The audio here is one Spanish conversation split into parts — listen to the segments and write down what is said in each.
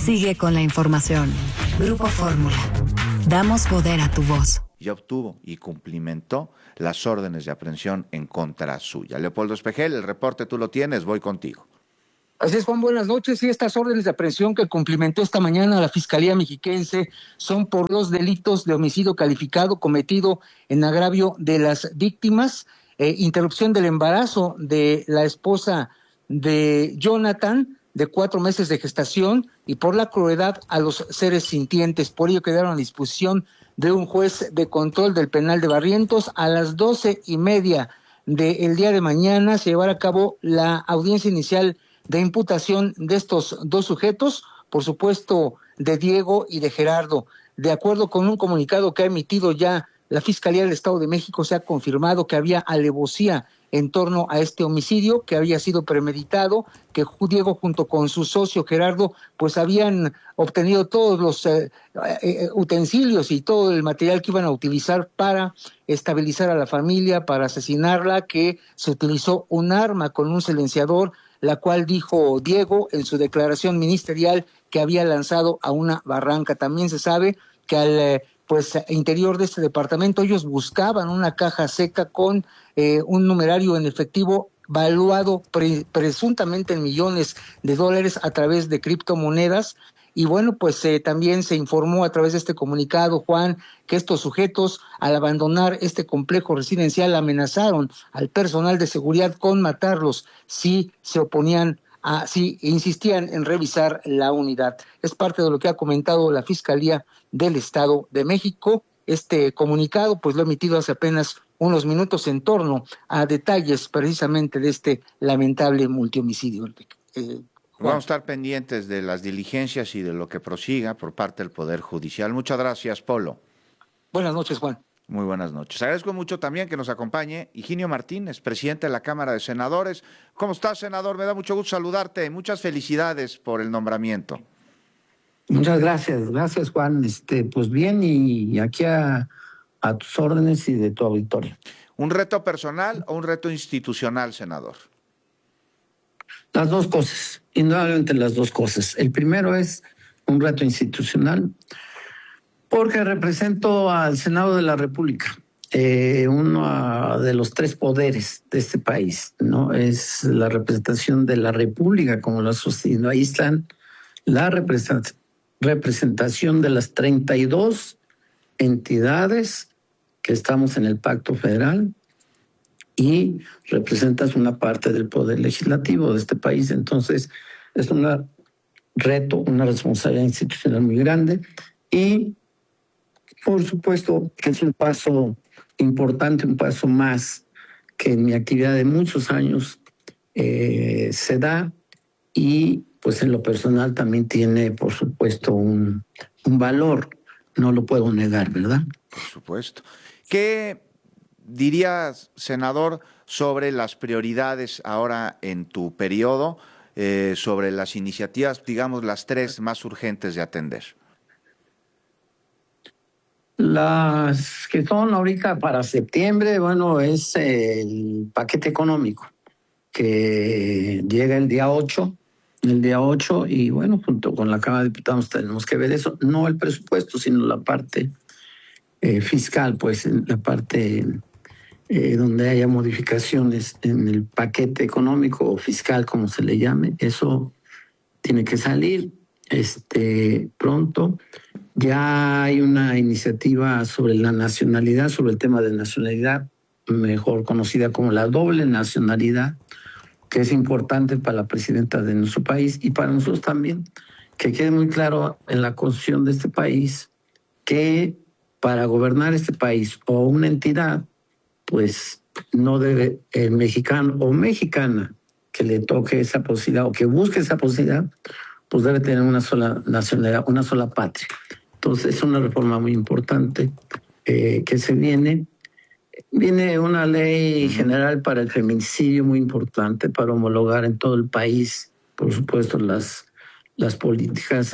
Sigue con la información. Grupo Fórmula. Damos poder a tu voz. Ya obtuvo y cumplimentó las órdenes de aprehensión en contra suya. Leopoldo Espejel, el reporte tú lo tienes, voy contigo. Así es, Juan, buenas noches. Y estas órdenes de aprehensión que cumplimentó esta mañana la Fiscalía Mexiquense son por los delitos de homicidio calificado cometido en agravio de las víctimas, interrupción del embarazo de la esposa de Jonathan, de 4 meses de gestación, y por la crueldad a los seres sintientes. Por ello quedaron a disposición de un juez de control del penal de Barrientos. A las 12:30 del día de mañana se llevará a cabo la audiencia inicial de imputación de estos dos sujetos, por supuesto de Diego y de Gerardo. De acuerdo con un comunicado que ha emitido ya la Fiscalía del Estado de México, se ha confirmado que había alevosía en torno a este homicidio, que había sido premeditado, que Diego junto con su socio Gerardo pues habían obtenido todos los utensilios y todo el material que iban a utilizar para estabilizar a la familia, para asesinarla, que se utilizó un arma con un silenciador, la cual dijo Diego en su declaración ministerial que había lanzado a una barranca. También se sabe que al interior de este departamento ellos buscaban una caja seca con un numerario en efectivo valuado presuntamente en millones de dólares a través de criptomonedas. Y bueno, pues también se informó a través de este comunicado, Juan, que estos sujetos, al abandonar este complejo residencial, amenazaron al personal de seguridad con matarlos si se oponían si insistían en revisar la unidad. Es parte de lo que ha comentado la Fiscalía del Estado de México. Este comunicado, pues lo ha emitido hace apenas unos minutos en torno a detalles precisamente de este lamentable multihomicidio. Vamos a estar pendientes de las diligencias y de lo que prosiga por parte del Poder Judicial. Muchas gracias, Polo. Buenas noches, Juan. Muy buenas noches. Agradezco mucho también que nos acompañe Higinio Martínez, presidente de la Cámara de Senadores. ¿Cómo estás, senador? Me da mucho gusto saludarte. Muchas felicidades por el nombramiento. Muchas gracias. Gracias, Juan. Pues bien, y aquí a tus órdenes y de tu auditorio. ¿Un reto personal o un reto institucional, senador? Las dos cosas, indudablemente las dos cosas. El primero es un reto institucional, porque represento al Senado de la República, uno de los 3 poderes de este país, ¿no? Es la representación de la República, como lo ha sostenido. Ahí están la representación de las 32 entidades que estamos en el Pacto Federal, y representas una parte del poder legislativo de este país. Entonces, es un reto, una responsabilidad institucional muy grande, y por supuesto que es un paso importante, un paso más que en mi actividad de muchos años se da, y pues en lo personal también tiene, por supuesto, un valor, no lo puedo negar, ¿verdad? Por supuesto. ¿Qué dirías, senador, sobre las prioridades ahora en tu periodo, sobre las iniciativas, digamos, las 3 más urgentes de atender? Las que son ahorita para septiembre, bueno, es el paquete económico que llega el día 8, y bueno, junto con la Cámara de Diputados tenemos que ver eso, no el presupuesto, sino la parte fiscal, pues la parte donde haya modificaciones en el paquete económico o fiscal, como se le llame. Eso tiene que salir pronto. Ya hay una iniciativa sobre la nacionalidad, sobre el tema de nacionalidad, mejor conocida como la doble nacionalidad, que es importante para la presidenta de nuestro país y para nosotros también, que quede muy claro en la Constitución de este país que para gobernar este país o una entidad, pues no debe el mexicano o mexicana que le toque esa posibilidad o que busque esa posibilidad, pues debe tener una sola nacionalidad, una sola patria. Entonces es una reforma muy importante que se viene. Viene una ley general para el feminicidio muy importante para homologar en todo el país, por supuesto, las políticas,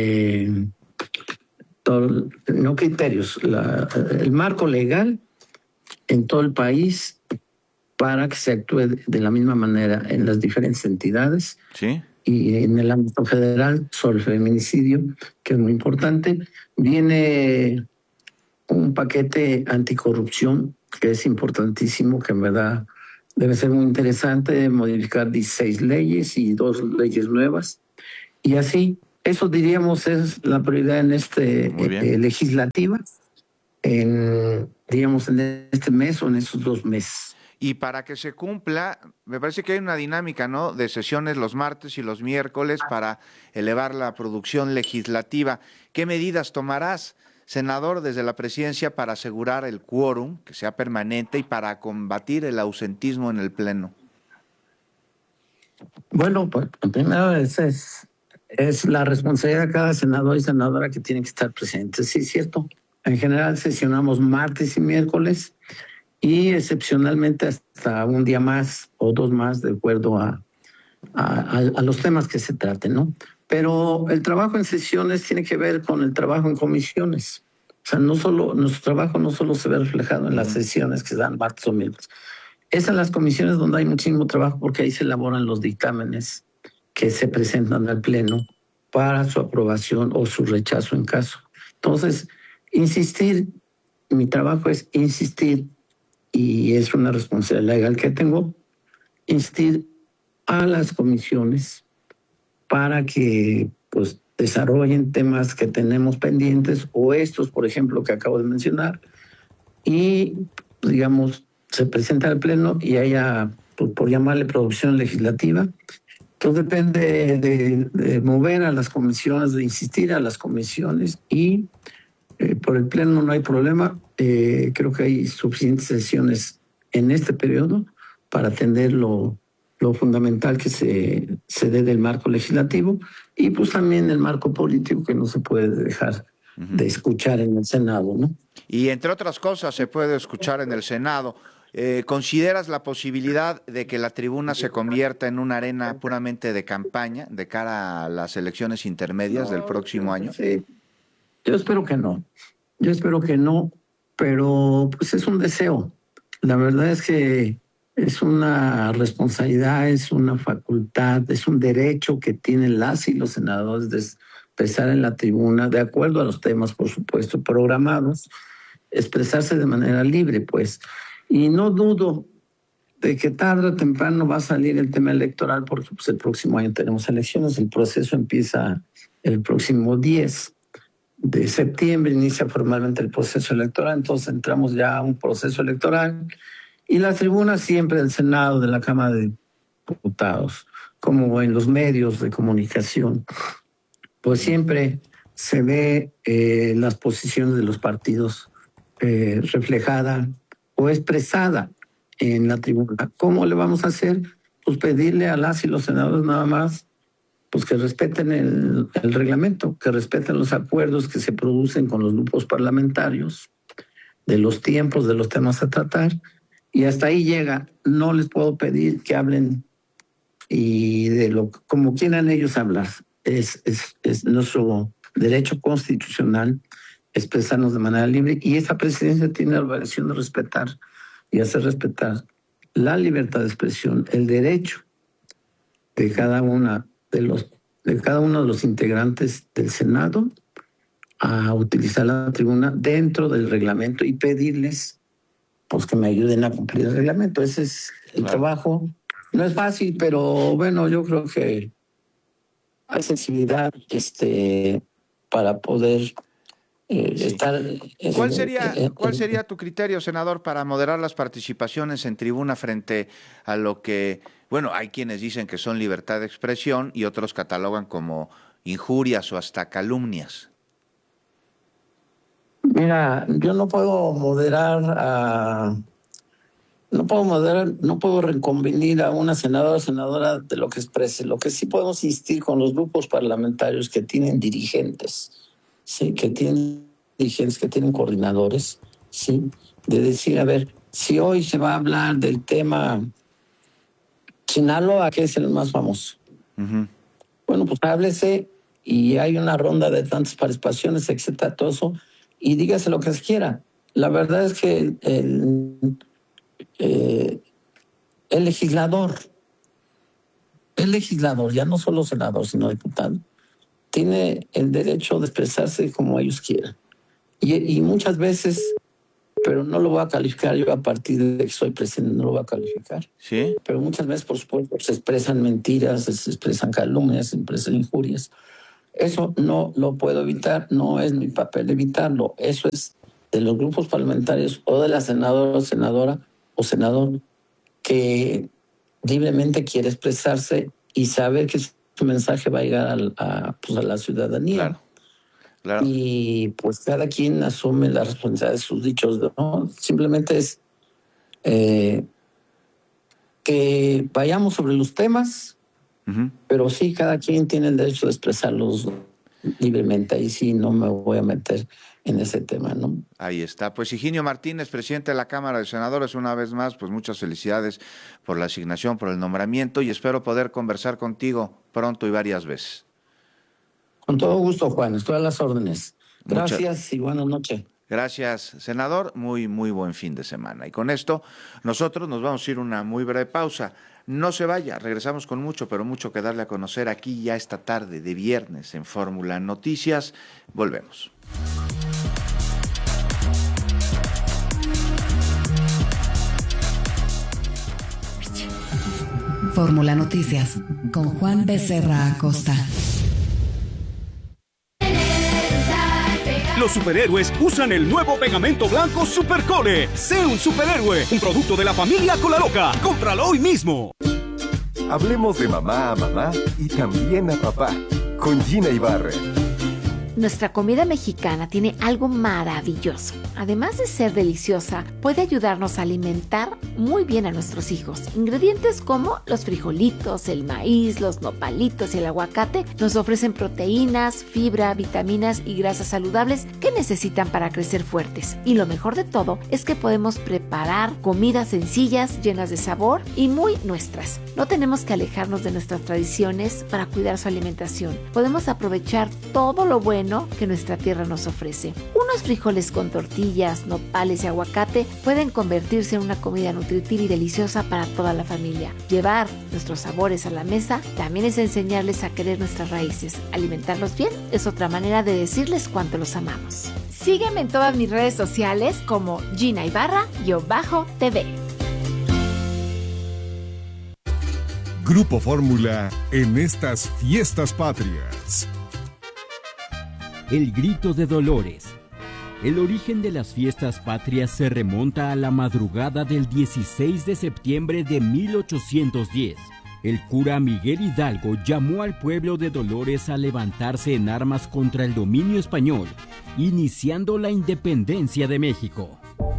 no criterios, el marco legal en todo el país para que se actúe de la misma manera en las diferentes entidades. Sí. y en el ámbito federal sobre el feminicidio, que es muy importante. Viene un paquete anticorrupción que es importantísimo, que en verdad debe ser muy interesante, modificar 16 leyes y 2 leyes nuevas. Y así, eso diríamos es la prioridad en legislativa, digamos en este mes o en esos 2 meses. Y para que se cumpla, me parece que hay una dinámica, ¿no?, de sesiones los martes y los miércoles para elevar la producción legislativa. ¿Qué medidas tomarás, senador, desde la presidencia para asegurar el quórum, que sea permanente, y para combatir el ausentismo en el Pleno? Bueno, pues primero es la responsabilidad de cada senador y senadora que tiene que estar presente. Sí, es cierto. En general sesionamos martes y miércoles, y excepcionalmente hasta un día más o 2 más, de acuerdo a los temas que se traten, ¿no? Pero el trabajo en sesiones tiene que ver con el trabajo en comisiones. O sea, nuestro trabajo no solo se ve reflejado en las sesiones que se dan martes o miércoles. Es en las comisiones donde hay muchísimo trabajo, porque ahí se elaboran los dictámenes que se presentan al Pleno para su aprobación o su rechazo en caso. Entonces, mi trabajo es insistir, y es una responsabilidad legal que tengo, insistir a las comisiones para que pues desarrollen temas que tenemos pendientes, o estos, por ejemplo, que acabo de mencionar, y digamos se presenta al Pleno y haya, pues, por llamarle, producción legislativa. Entonces depende de mover a las comisiones, de insistir a las comisiones, y por el Pleno no hay problema. Creo que hay suficientes sesiones en este periodo para atender lo fundamental que se dé del marco legislativo, y pues también el marco político, que no se puede dejar de escuchar en el Senado, ¿no? Y entre otras cosas se puede escuchar en el Senado. ¿Consideras la posibilidad de que la tribuna se convierta en una arena puramente de campaña de cara a las elecciones intermedias del próximo año? Sí, yo espero que no. Pero pues es un deseo. La verdad es que es una responsabilidad, es una facultad, es un derecho que tienen las y los senadores de expresar en la tribuna, de acuerdo a los temas, por supuesto, programados, expresarse de manera libre, pues. Y no dudo de que tarde o temprano va a salir el tema electoral, porque pues, el próximo año tenemos elecciones. El proceso empieza el próximo 10 de septiembre, inicia formalmente el proceso electoral. Entonces entramos ya a un proceso electoral, y la tribuna siempre del Senado, de la Cámara de Diputados, como en los medios de comunicación, pues siempre se ve las posiciones de los partidos reflejada o expresada en la tribuna. ¿Cómo le vamos a hacer? Pues pedirle a las y los senadores nada más, pues que respeten el reglamento, que respeten los acuerdos que se producen con los grupos parlamentarios, de los tiempos, de los temas a tratar, y hasta ahí llega. No les puedo pedir que hablen y como quieran ellos hablar. Es nuestro derecho constitucional expresarnos de manera libre, y esta presidencia tiene la obligación de respetar y hacer respetar la libertad de expresión, el derecho de cada uno de los integrantes del Senado a utilizar la tribuna dentro del reglamento, y pedirles pues que me ayuden a cumplir el reglamento. Ese es el trabajo. No es fácil, pero bueno, yo creo que hay sensibilidad para poder estar. ¿Cuál sería tu criterio, senador, para moderar las participaciones en tribuna frente a lo que, bueno, hay quienes dicen que son libertad de expresión y otros catalogan como injurias o hasta calumnias? Mira, yo no puedo no puedo reconvenir a una senadora de lo que exprese. Lo que sí podemos insistir con los grupos parlamentarios que tienen dirigentes, sí, que tienen coordinadores, sí, de decir, a ver, si hoy se va a hablar del tema Sinaloa, que es el más famoso. Bueno, pues háblese, y hay una ronda de tantas participaciones, etcétera, todo eso, y dígase lo que se quiera. La verdad es que el legislador el legislador, ya no solo senador, sino diputado, tiene el derecho de expresarse como ellos quieran. Y muchas veces, pero no lo voy a calificar yo a partir de que soy presidente, no lo voy a calificar. ¿Sí? Pero muchas veces, por supuesto, se expresan mentiras, se expresan calumnias, se expresan injurias. Eso no lo puedo evitar, no es mi papel evitarlo. Eso es de los grupos parlamentarios o de la senadora o senador que libremente quiere expresarse y saber que su mensaje va a llegar a la ciudadanía. Claro. Claro. Y pues cada quien asume la responsabilidad de sus dichos, ¿no? Simplemente es que vayamos sobre los temas, pero sí, cada quien tiene el derecho de expresarlos libremente. Ahí sí no me voy a meter en ese tema, ¿no? Ahí está. Pues Higinio Martínez, presidente de la Cámara de Senadores, una vez más, pues muchas felicidades por la asignación, por el nombramiento, y espero poder conversar contigo pronto y varias veces. Con todo gusto, Juan, estoy a las órdenes. Gracias y buenas noches. Gracias, senador. Muy buen fin de semana. Y con esto, nosotros nos vamos a ir a una muy breve pausa. No se vaya, regresamos con mucho, pero mucho que darle a conocer aquí ya esta tarde de viernes en Fórmula Noticias. Volvemos. Fórmula Noticias con Juan Becerra Acosta. Los superhéroes usan el nuevo pegamento blanco Supercole. Sé un superhéroe, un producto de la familia Colaloca. Cómpralo hoy mismo. Hablemos de mamá a mamá y también a papá, con Gina Ibarra. Nuestra comida mexicana tiene algo maravilloso. Además de ser deliciosa, puede ayudarnos a alimentar muy bien a nuestros hijos. Ingredientes como los frijolitos, el maíz, los nopalitos y el aguacate nos ofrecen proteínas, fibra, vitaminas y grasas saludables que necesitan para crecer fuertes. Y lo mejor de todo es que podemos preparar comidas sencillas, llenas de sabor y muy nuestras. No tenemos que alejarnos de nuestras tradiciones para cuidar su alimentación. Podemos aprovechar todo lo bueno que nuestra tierra nos ofrece. Unos frijoles con tortillas, nopales y aguacate pueden convertirse en una comida nutritiva y deliciosa para toda la familia. Llevar nuestros sabores a la mesa también es enseñarles a querer nuestras raíces. Alimentarlos bien es otra manera de decirles cuánto los amamos. Sígueme en todas mis redes sociales como Gina Ibarra-TV. Grupo Fórmula en estas fiestas patrias. El grito de Dolores. El origen de las fiestas patrias se remonta a la madrugada del 16 de septiembre de 1810. El cura Miguel Hidalgo llamó al pueblo de Dolores a levantarse en armas contra el dominio español, iniciando la independencia de México.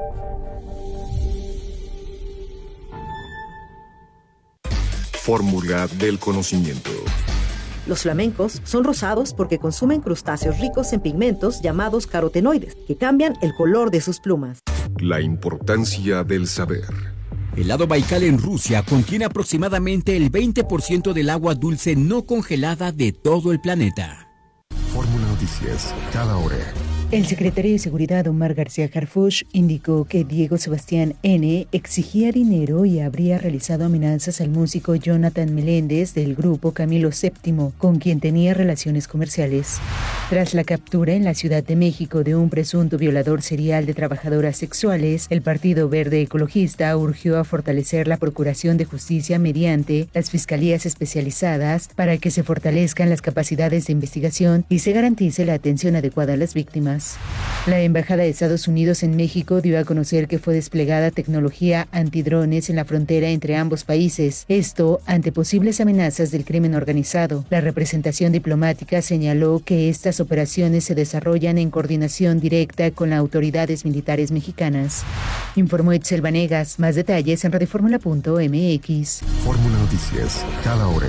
Fórmula del conocimiento. Los flamencos son rosados porque consumen crustáceos ricos en pigmentos llamados carotenoides, que cambian el color de sus plumas. La importancia del saber. El lago Baikal en Rusia contiene aproximadamente el 20% del agua dulce no congelada de todo el planeta. Fórmula Noticias, cada hora. El secretario de Seguridad, Omar García Harfuch, indicó que Diego Sebastián N. exigía dinero y habría realizado amenazas al músico Jonathan Meléndez del grupo Camilo VII, con quien tenía relaciones comerciales. Tras la captura en la Ciudad de México de un presunto violador serial de trabajadoras sexuales, el Partido Verde Ecologista urgió a fortalecer la Procuración de Justicia mediante las fiscalías especializadas para que se fortalezcan las capacidades de investigación y se garantice la atención adecuada a las víctimas. La Embajada de Estados Unidos en México dio a conocer que fue desplegada tecnología antidrones en la frontera entre ambos países, esto ante posibles amenazas del crimen organizado. La representación diplomática señaló que estas operaciones se desarrollan en coordinación directa con las autoridades militares mexicanas. Informó Itzel Vanegas. Más detalles en radioformula.mx. Fórmula Noticias, cada hora.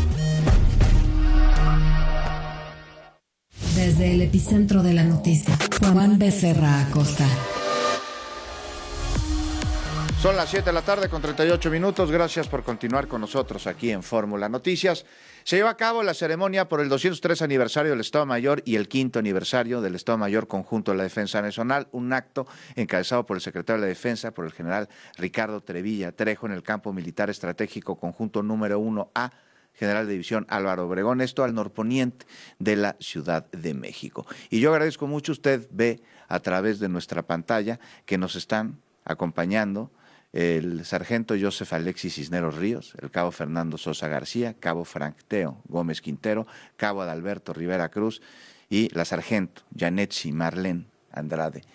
Desde el epicentro de la noticia, Juan Becerra Acosta. Son las 7 de la tarde con 38 minutos. Gracias por continuar con nosotros aquí en Fórmula Noticias. Se lleva a cabo la ceremonia por el 203 aniversario del Estado Mayor y el 5º aniversario del Estado Mayor Conjunto de la Defensa Nacional, un acto encabezado por el secretario de la Defensa, por el general Ricardo Trevilla Trejo, en el Campo Militar Estratégico Conjunto número 1A, General de División Álvaro Obregón, esto al norponiente de la Ciudad de México. Y yo agradezco mucho, usted ve a través de nuestra pantalla que nos están acompañando el sargento Joseph Alexis Cisneros Ríos, el cabo Fernando Sosa García, cabo Frank Teo Gómez Quintero, cabo Adalberto Rivera Cruz y la sargento Yanetsi Marlene Andrade